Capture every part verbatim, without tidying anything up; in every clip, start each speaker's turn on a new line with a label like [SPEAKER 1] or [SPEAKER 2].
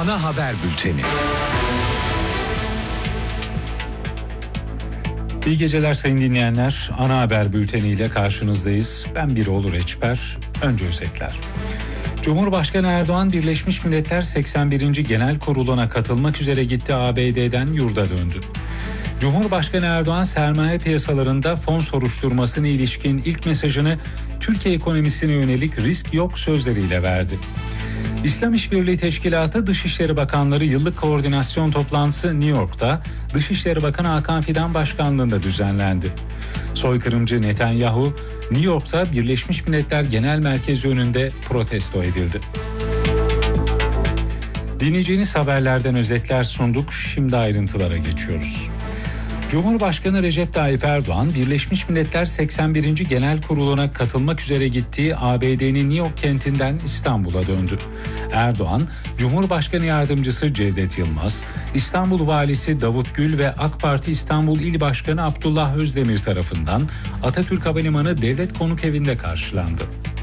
[SPEAKER 1] Ana haber bülteni.
[SPEAKER 2] İyi geceler sayın dinleyenler. Ana haber bülteniyle karşınızdayız. Ben Birol Reçber. Önce özetler. Cumhurbaşkanı Erdoğan Birleşmiş Milletler seksen birinci Genel Kurulu'na katılmak üzere gitti, A B D'den yurda döndü. Cumhurbaşkanı Erdoğan sermaye piyasalarında fon soruşturmasına ilişkin ilk mesajını Türkiye ekonomisine yönelik risk yok sözleriyle verdi. İslam İşbirliği Teşkilatı Dışişleri Bakanları yıllık koordinasyon toplantısı New York'ta Dışişleri Bakanı Hakan Fidan başkanlığında düzenlendi. Soykırımcı Netanyahu, New York'ta Birleşmiş Milletler Genel Merkezi önünde protesto edildi. Dinleyeceğiniz haberlerden özetler sunduk. Şimdi ayrıntılara geçiyoruz. Cumhurbaşkanı Recep Tayyip Erdoğan, Birleşmiş Milletler seksen birinci Genel Kurulu'na katılmak üzere gittiği A B D'nin New York kentinden İstanbul'a döndü. Erdoğan, Cumhurbaşkanı Yardımcısı Cevdet Yılmaz, İstanbul Valisi Davut Gül ve AK Parti İstanbul İl Başkanı Abdullah Özdemir tarafından Atatürk Havalimanı Devlet Konukevinde karşılandı.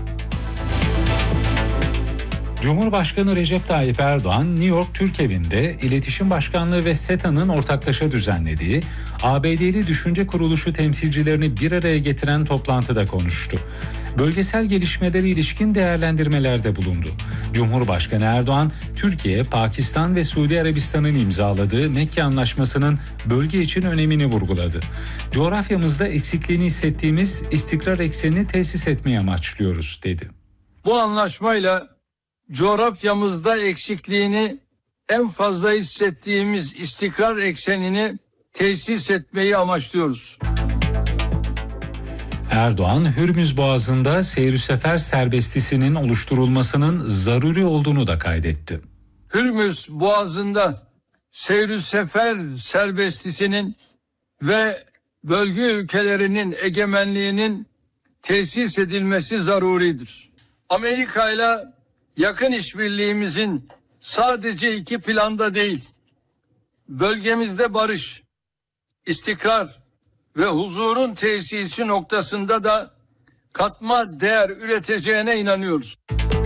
[SPEAKER 2] Cumhurbaşkanı Recep Tayyip Erdoğan, New York Türkevinde İletişim Başkanlığı ve SETA'nın ortaklaşa düzenlediği A B D'li Düşünce Kuruluşu temsilcilerini bir araya getiren toplantıda konuştu. Bölgesel gelişmeleri ilişkin değerlendirmelerde bulundu. Cumhurbaşkanı Erdoğan, Türkiye, Pakistan ve Suudi Arabistan'ın imzaladığı Mekke Anlaşması'nın bölge için önemini vurguladı. Coğrafyamızda eksikliğini hissettiğimiz istikrar eksenini tesis etmeyi amaçlıyoruz, dedi.
[SPEAKER 3] Bu anlaşmayla coğrafyamızda eksikliğini en fazla hissettiğimiz istikrar eksenini tesis etmeyi amaçlıyoruz.
[SPEAKER 2] Erdoğan, Hürmüz Boğazı'nda seyir sefer serbestisinin oluşturulmasının zaruri olduğunu da kaydetti.
[SPEAKER 3] Hürmüz Boğazı'nda seyir sefer serbestisinin ve bölge ülkelerinin egemenliğinin tesis edilmesi zaruridir. Amerika ile yakın işbirliğimizin sadece iki planda değil, bölgemizde barış, istikrar ve huzurun tesisi noktasında da katma değer üreteceğine inanıyoruz.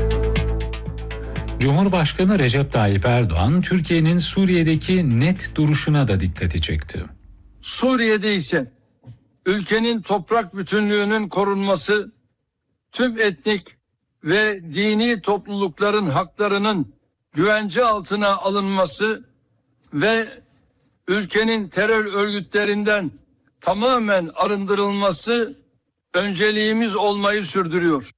[SPEAKER 2] Cumhurbaşkanı Recep Tayyip Erdoğan, Türkiye'nin Suriye'deki net duruşuna da dikkati çekti.
[SPEAKER 3] Suriye'de ise ülkenin toprak bütünlüğünün korunması, tüm etnik ve dini toplulukların haklarının güvence altına alınması ve ülkenin terör örgütlerinden tamamen arındırılması önceliğimiz olmayı sürdürüyor.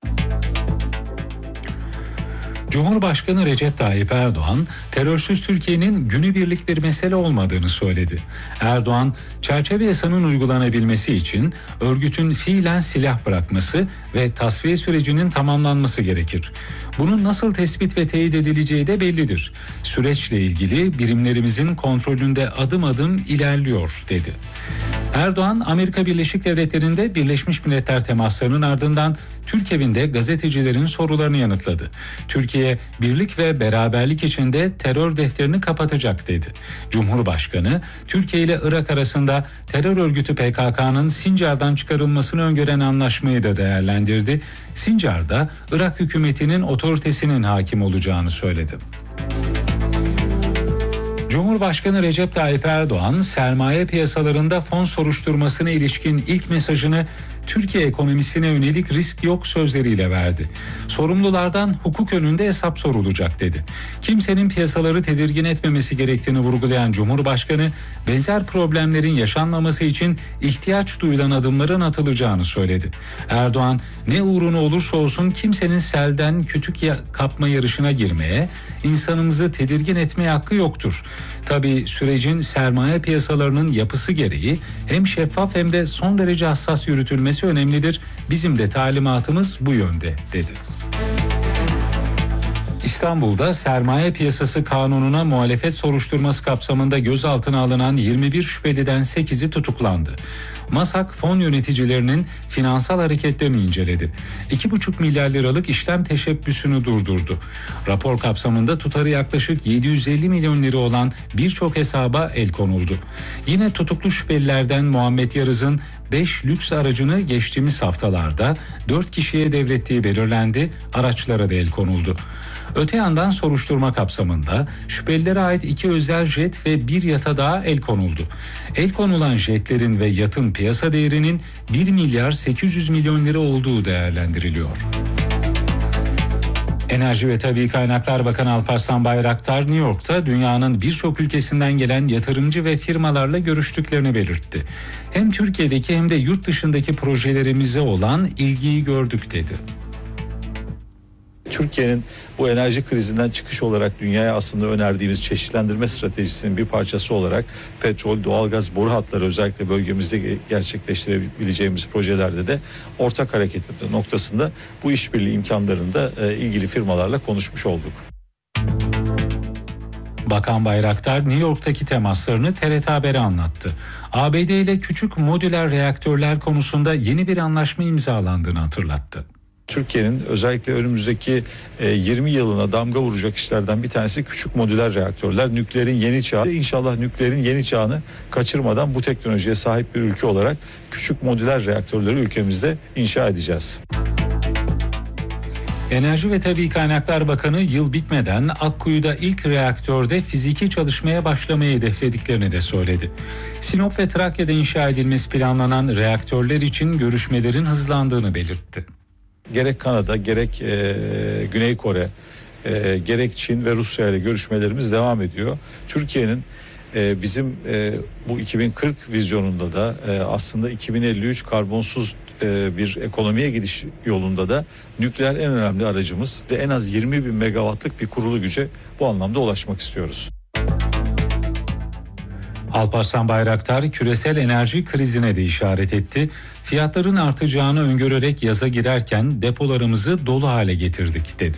[SPEAKER 2] Cumhurbaşkanı Recep Tayyip Erdoğan, terörsüz Türkiye'nin günübirlik bir mesele olmadığını söyledi. Erdoğan, çerçeve yasanın uygulanabilmesi için örgütün fiilen silah bırakması ve tasfiye sürecinin tamamlanması gerekir. Bunun nasıl tespit ve teyit edileceği de bellidir. Süreçle ilgili birimlerimizin kontrolünde adım adım ilerliyor, dedi. Erdoğan, Amerika Birleşik Devletleri'nde Birleşmiş Milletler temaslarının ardından Türkevinde gazetecilerin sorularını yanıtladı. Türkiye, birlik ve beraberlik içinde terör defterini kapatacak, dedi. Cumhurbaşkanı, Türkiye ile Irak arasında terör örgütü P K K'nın Sincar'dan çıkarılmasını öngören anlaşmayı da değerlendirdi. Sincar'da Irak hükümetinin otoritesinin hakim olacağını söyledi. Cumhurbaşkanı Recep Tayyip Erdoğan, sermaye piyasalarında fon soruşturmasına ilişkin ilk mesajını Türkiye ekonomisine yönelik risk yok sözleriyle verdi. Sorumlulardan hukuk önünde hesap sorulacak, dedi. Kimsenin piyasaları tedirgin etmemesi gerektiğini vurgulayan Cumhurbaşkanı, benzer problemlerin yaşanmaması için ihtiyaç duyulan adımların atılacağını söyledi. Erdoğan, ne uğruna olursa olsun kimsenin selden kütük kapma yarışına girmeye, insanımızı tedirgin etmeye hakkı yoktur. Tabii sürecin sermaye piyasalarının yapısı gereği hem şeffaf hem de son derece hassas yürütülmesi önemlidir. Bizim de talimatımız bu yönde, dedi. İstanbul'da sermaye piyasası kanununa muhalefet soruşturması kapsamında gözaltına alınan yirmi bir şüpheliden sekizi tutuklandı. MASAK fon yöneticilerinin finansal hareketlerini inceledi. iki buçuk milyar liralık işlem teşebbüsünü durdurdu. Rapor kapsamında tutarı yaklaşık yedi yüz elli milyon lira olan birçok hesaba el konuldu. Yine tutuklu şüphelilerden Muhammed Yarız'ın beş lüks aracını geçtiğimiz haftalarda dört kişiye devrettiği belirlendi, araçlara da el konuldu. Öte yandan soruşturma kapsamında şüphelilere ait iki özel jet ve bir yata daha el konuldu. El konulan jetlerin ve yatın piyasa değerinin bir milyar sekiz yüz milyon lira olduğu değerlendiriliyor. Enerji ve Tabii Kaynaklar Bakanı Alparslan Bayraktar, New York'ta dünyanın birçok ülkesinden gelen yatırımcı ve firmalarla görüştüklerini belirtti. Hem Türkiye'deki hem de yurt dışındaki projelerimize olan ilgiyi gördük dedi.
[SPEAKER 1] Türkiye'nin bu enerji krizinden çıkış olarak dünyaya aslında önerdiğimiz çeşitlendirme stratejisinin bir parçası olarak petrol, doğalgaz boru hatları özellikle bölgemizde gerçekleştirebileceğimiz projelerde de ortak hareket noktasında bu işbirliği imkanlarında ilgili firmalarla konuşmuş olduk.
[SPEAKER 2] Bakan Bayraktar, New York'taki temaslarını T R T Haber'e anlattı. A B D ile küçük modüler reaktörler konusunda yeni bir anlaşma imzalandığını hatırlattı.
[SPEAKER 1] Türkiye'nin özellikle önümüzdeki yirmi yılına damga vuracak işlerden bir tanesi küçük modüler reaktörler. Nükleerin yeni çağı. İnşallah nükleerin yeni çağını kaçırmadan bu teknolojiye sahip bir ülke olarak küçük modüler reaktörleri ülkemizde inşa edeceğiz.
[SPEAKER 2] Enerji ve Tabii Kaynaklar Bakanı yıl bitmeden Akkuyu'da ilk reaktörde fiziki çalışmaya başlamayı hedeflediklerini de söyledi. Sinop ve Trakya'da inşa edilmesi planlanan reaktörler için görüşmelerin hızlandığını belirtti.
[SPEAKER 1] Gerek Kanada, gerek e, Güney Kore, e, gerek Çin ve Rusya ile görüşmelerimiz devam ediyor. Türkiye'nin e, bizim e, bu iki bin kırk vizyonunda da e, aslında iki bin elli üç karbonsuz e, bir ekonomiye gidiş yolunda da nükleer en önemli aracımız. En az yirmi bin megawattlık bir kurulu güce bu anlamda ulaşmak istiyoruz.
[SPEAKER 2] Alparslan Bayraktar küresel enerji krizine de işaret etti. Fiyatların artacağını öngörerek yaza girerken depolarımızı dolu hale getirdik dedi.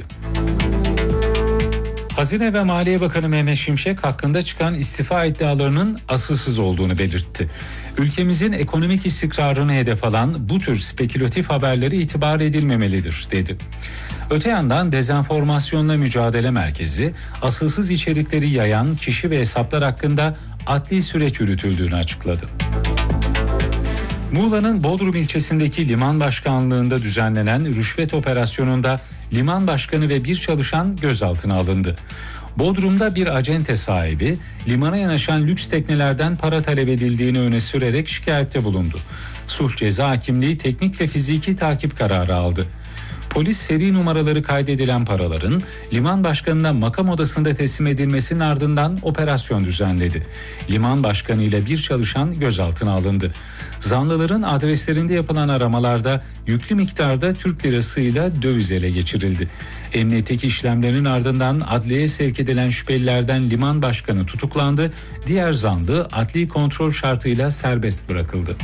[SPEAKER 2] Hazine ve Maliye Bakanı Mehmet Şimşek hakkında çıkan istifa iddialarının asılsız olduğunu belirtti. Ülkemizin ekonomik istikrarını hedef alan bu tür spekülatif haberlere itibar edilmemelidir dedi. Öte yandan Dezenformasyonla Mücadele Merkezi asılsız içerikleri yayan kişi ve hesaplar hakkında adli süreç yürütüldüğünü açıkladı. Muğla'nın Bodrum ilçesindeki liman başkanlığında düzenlenen rüşvet operasyonunda liman başkanı ve bir çalışan gözaltına alındı. Bodrum'da bir acente sahibi limana yanaşan lüks teknelerden para talep edildiğini öne sürerek şikayette bulundu. Sulh Ceza Hakimliği teknik ve fiziki takip kararı aldı. Polis seri numaraları kaydedilen paraların liman başkanına makam odasında teslim edilmesinin ardından operasyon düzenledi. Liman başkanı ile bir çalışan gözaltına alındı. Zanlıların adreslerinde yapılan aramalarda yüklü miktarda Türk lirasıyla döviz ele geçirildi. Emniyetteki işlemlerin ardından adliyeye sevk edilen şüphelilerden liman başkanı tutuklandı. Diğer zanlı adli kontrol şartıyla serbest bırakıldı.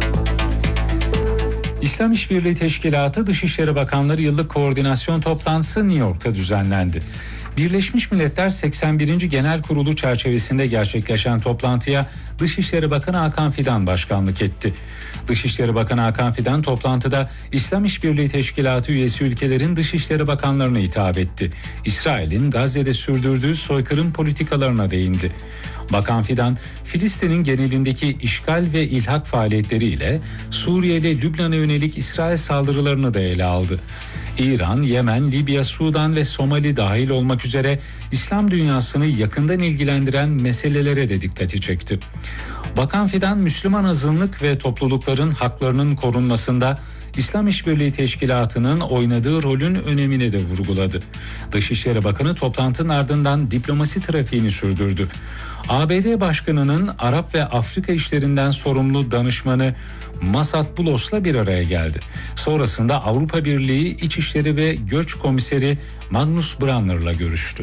[SPEAKER 2] İslam İşbirliği Teşkilatı Dışişleri Bakanları Yıllık Koordinasyon Toplantısı New York'ta düzenlendi. Birleşmiş Milletler seksen birinci Genel Kurulu çerçevesinde gerçekleşen toplantıya Dışişleri Bakanı Hakan Fidan başkanlık etti. Dışişleri Bakanı Hakan Fidan toplantıda İslam İşbirliği Teşkilatı üyesi ülkelerin Dışişleri Bakanlarına hitap etti. İsrail'in Gazze'de sürdürdüğü soykırım politikalarına değindi. Bakan Fidan, Filistin'in genelindeki işgal ve ilhak faaliyetleriyle Suriye ile Lübnan'a yönelik İsrail saldırılarını da ele aldı. İran, Yemen, Libya, Sudan ve Somali dahil olmak üzere İslam dünyasını yakından ilgilendiren meselelere de dikkati çekti. Bakan Fidan, Müslüman azınlık ve toplulukların haklarının korunmasında İslam İşbirliği Teşkilatı'nın oynadığı rolün önemini de vurguladı. Dışişleri Bakanı toplantının ardından diplomasi trafiğini sürdürdü. A B D Başkanı'nın Arap ve Afrika işlerinden sorumlu danışmanı Masad Bulos'la bir araya geldi. Sonrasında Avrupa Birliği İçişleri ve Göç Komiseri Magnus Brunner'la görüştü.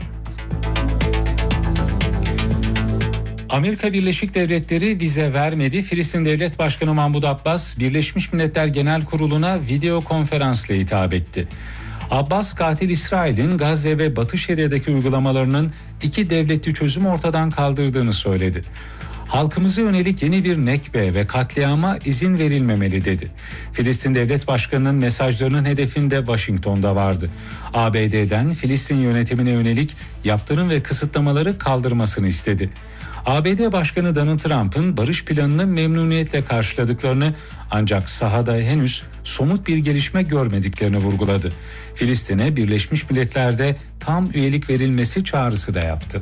[SPEAKER 2] Amerika Birleşik Devletleri vize vermedi. Filistin Devlet Başkanı Mahmud Abbas, Birleşmiş Milletler Genel Kurulu'na video konferansla hitap etti. Abbas, katil İsrail'in Gazze ve Batı Şeria'daki uygulamalarının iki devletli çözümü ortadan kaldırdığını söyledi. Halkımıza yönelik yeni bir nekbe ve katliama izin verilmemeli dedi. Filistin Devlet Başkanı'nın mesajlarının hedefinde Washington'da vardı. A B D'den Filistin yönetimine yönelik yaptırım ve kısıtlamaları kaldırmasını istedi. A B D Başkanı Donald Trump'ın barış planını memnuniyetle karşıladıklarını ancak sahada henüz somut bir gelişme görmediklerini vurguladı. Filistin'e Birleşmiş Milletler'de tam üyelik verilmesi çağrısı da yaptı.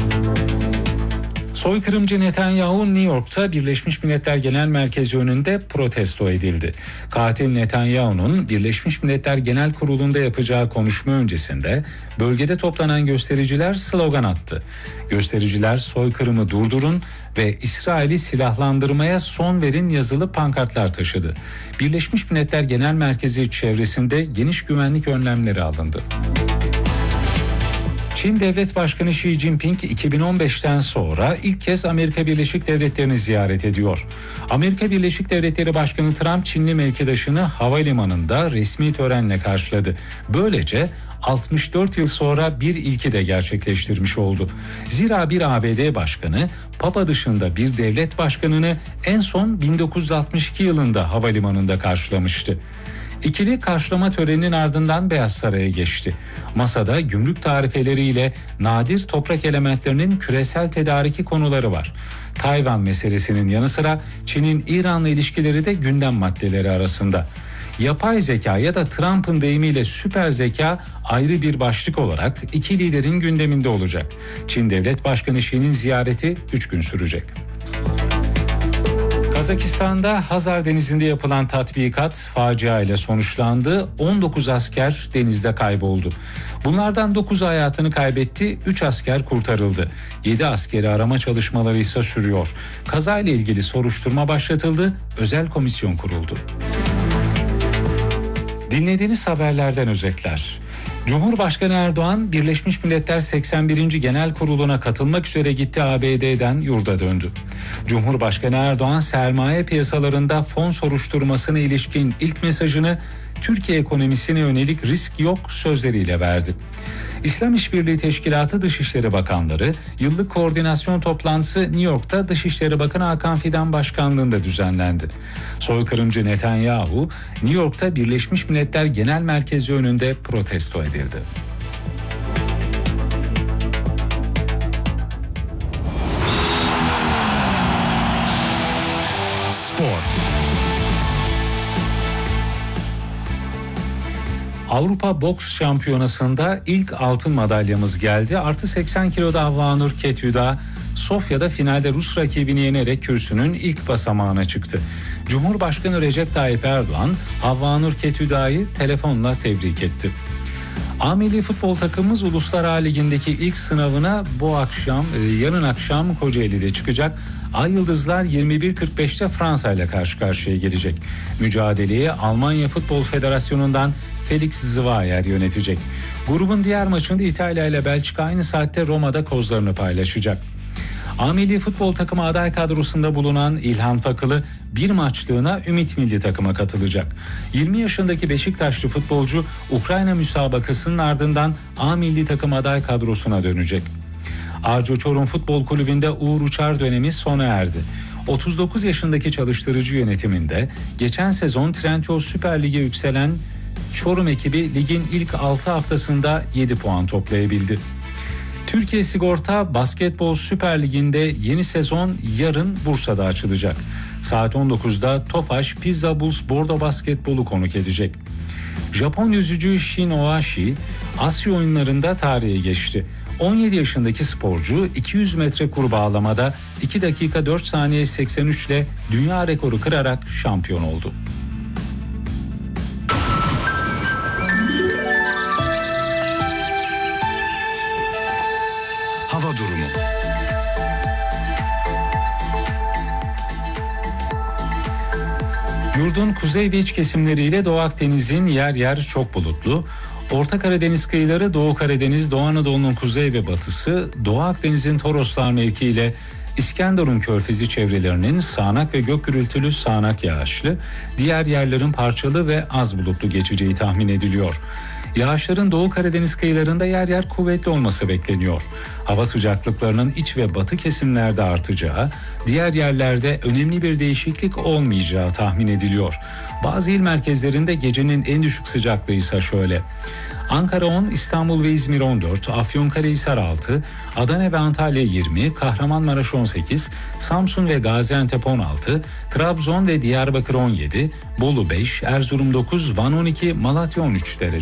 [SPEAKER 2] Soykırımcı Netanyahu New York'ta Birleşmiş Milletler Genel Merkezi önünde protesto edildi. Katil Netanyahu'nun Birleşmiş Milletler Genel Kurulu'nda yapacağı konuşma öncesinde bölgede toplanan göstericiler slogan attı. Göstericiler soykırımı durdurun ve İsrail'i silahlandırmaya son verin yazılı pankartlar taşıdı. Birleşmiş Milletler Genel Merkezi çevresinde geniş güvenlik önlemleri alındı. Çin Devlet Başkanı Xi Jinping iki bin on beşten sonra ilk kez Amerika Birleşik Devletleri'ni ziyaret ediyor. Amerika Birleşik Devletleri Başkanı Trump Çinli mevkidaşını havalimanında resmi törenle karşıladı. Böylece altmış dört yıl sonra bir ilki de gerçekleştirmiş oldu. Zira bir A B D Başkanı Papa dışında bir devlet başkanını en son bin dokuz yüz altmış iki yılında havalimanında karşılamıştı. İkili karşılama töreninin ardından Beyaz Saray'a geçti. Masada gümrük tarifeleriyle nadir toprak elementlerinin küresel tedariki konuları var. Tayvan meselesinin yanı sıra Çin'in İran'la ilişkileri de gündem maddeleri arasında. Yapay zeka ya da Trump'ın deyimiyle süper zeka ayrı bir başlık olarak iki liderin gündeminde olacak. Çin Devlet Başkanı Xi'nin ziyareti üç gün sürecek. Kazakistan'da Hazar Denizi'nde yapılan tatbikat facia ile sonuçlandı. on dokuz asker denizde kayboldu. Bunlardan dokuzu hayatını kaybetti, üç asker kurtarıldı. yedi askeri arama çalışmaları ise sürüyor. Kazayla ilgili soruşturma başlatıldı, özel komisyon kuruldu. Dinlediğiniz haberlerden özetler. Cumhurbaşkanı Erdoğan, Birleşmiş Milletler seksen birinci Genel Kurulu'na katılmak üzere gitti, A B D'den yurda döndü. Cumhurbaşkanı Erdoğan, sermaye piyasalarında fon soruşturmasına ilişkin ilk mesajını Türkiye ekonomisine yönelik risk yok sözleriyle verdi. İslam İşbirliği Teşkilatı Dışişleri Bakanları yıllık koordinasyon toplantısı New York'ta Dışişleri Bakanı Hakan Fidan başkanlığında düzenlendi. Soykırımcı Netanyahu, New York'ta Birleşmiş Milletler Genel Merkezi önünde protesto edildi.
[SPEAKER 4] Spor.
[SPEAKER 2] Avrupa Boks Şampiyonası'nda ilk altın madalyamız geldi. Artı seksen kiloda Havvanur Ketüda, Sofya'da finalde Rus rakibini yenerek kürsünün ilk basamağına çıktı. Cumhurbaşkanı Recep Tayyip Erdoğan, Havvanur Ketüda'yı telefonla tebrik etti. A Milli Futbol takımımız Uluslar A Ligi'ndeki ilk sınavına bu akşam, yarın akşam Kocaeli'de çıkacak. Ay Yıldızlar yirmi bir kırk beşte Fransa ile karşı karşıya gelecek. Mücadeleyi Almanya Futbol Federasyonu'ndan Felix Zweier yönetecek. Grubun diğer maçında İtalya ile Belçika aynı saatte Roma'da kozlarını paylaşacak. A Milli Futbol takımı aday kadrosunda bulunan İlhan Fakılı bir maçlığına Ümit Milli takıma katılacak. yirmi yaşındaki Beşiktaşlı futbolcu Ukrayna müsabakasının ardından A Milli takım aday kadrosuna dönecek. Arco Çorum Futbol Kulübü'nde Uğur Uçar dönemi sona erdi. otuz dokuz yaşındaki çalıştırıcı yönetiminde geçen sezon Trendyol Süper Lig'e yükselen Çorum ekibi ligin ilk altı haftasında yedi puan toplayabildi. Türkiye Sigorta Basketbol Süper Ligi'nde yeni sezon yarın Bursa'da açılacak. Saat on dokuzda Tofaş Pizza Bulls Bordo Basketbol'u konuk edecek. Japon yüzücü Shin Ohashi Asya oyunlarında tarihe geçti. on yedi yaşındaki sporcu iki yüz metre kurbağalamada iki dakika dört saniye seksen üç ile dünya rekoru kırarak şampiyon oldu.
[SPEAKER 4] Hava durumu.
[SPEAKER 2] Yurdun kuzey ve iç kesimleriyle Doğu Akdeniz'in yer yer çok bulutlu. Orta Karadeniz kıyıları, Doğu Karadeniz, Doğu Anadolu'nun kuzey ve batısı, Doğu Akdeniz'in Toroslar mevkiiyle İskenderun Körfezi çevrelerinin sağanak ve gök gürültülü sağanak yağışlı, diğer yerlerin parçalı ve az bulutlu geçeceği tahmin ediliyor. Yağışların Doğu Karadeniz kıyılarında yer yer kuvvetli olması bekleniyor. Hava sıcaklıklarının iç ve batı kesimlerde artacağı, diğer yerlerde önemli bir değişiklik olmayacağı tahmin ediliyor. Bazı il merkezlerinde gecenin en düşük sıcaklığı ise şöyle: Ankara on, İstanbul ve İzmir on dört, Afyonkarahisar altı, Adana ve Antalya yirmi, Kahramanmaraş on sekiz, Samsun ve Gaziantep on altı, Trabzon ve Diyarbakır on yedi, Bolu beş, Erzurum dokuz, Van on iki, Malatya on üç derece.